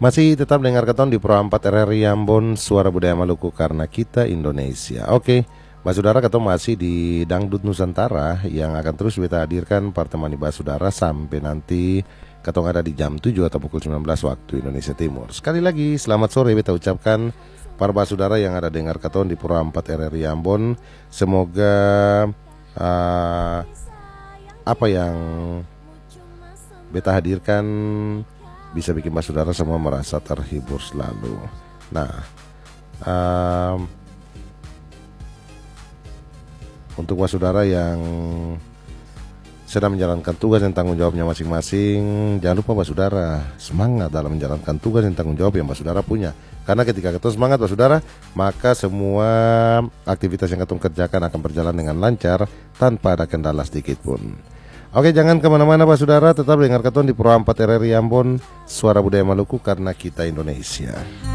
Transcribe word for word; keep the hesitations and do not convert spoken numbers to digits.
Masih tetap dengar keton di Pro empat R R I Ambon, Suara Budaya Maluku karena kita Indonesia. Oke, Mbak Saudara, keton masih di Dangdut Nusantara yang akan terus kita hadirkan pertemuan Mbak Saudara sampai nanti keton ada di jam tujuh atau pukul sembilan belas waktu Indonesia Timur. Sekali lagi selamat sore kita ucapkan para Mbak Saudara yang ada dengar keton di Pro empat R R I Ambon. Semoga uh, apa yang beta hadirkan bisa bikin Mbak Saudara semua merasa terhibur selalu. Nah, um, untuk Mbak Saudara yang sedang menjalankan tugas dan tanggung jawabnya masing-masing, jangan lupa Mbak Saudara semangat dalam menjalankan tugas dan tanggung jawab yang Mbak Saudara punya. Karena ketika kita semangat Mbak Saudara, maka semua aktivitas yang kita kerjakan akan berjalan dengan lancar tanpa ada kendala sedikit pun. Oke, jangan kemana-mana Pak Saudara, tetap dengar keton di Pro empat R R I Ambon, Suara Budaya Maluku karena kita Indonesia.